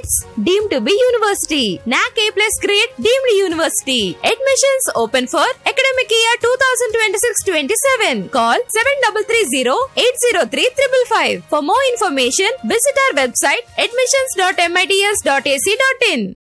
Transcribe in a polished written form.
Institutes, deemed to be university. NAC A+ grade, deemed university. Admissions open for academic year 2026-27. Call 7330-803-555. For more information, visit our website admissions.mits.ac.in.